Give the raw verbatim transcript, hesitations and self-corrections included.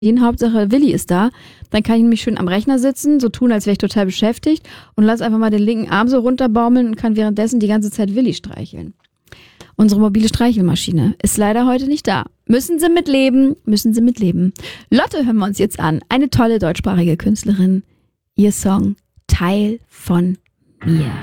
Hauptsache Willi ist da, dann kann ich nämlich schön am Rechner sitzen, so tun, als wäre ich total beschäftigt und lass einfach mal den linken Arm so runterbaumeln und kann währenddessen die ganze Zeit Willi streicheln. Unsere mobile Streichelmaschine ist leider heute nicht da. Müssen Sie mitleben, müssen Sie mitleben. Lotte hören wir uns jetzt an, eine tolle deutschsprachige Künstlerin. Ihr Song Teil von mir.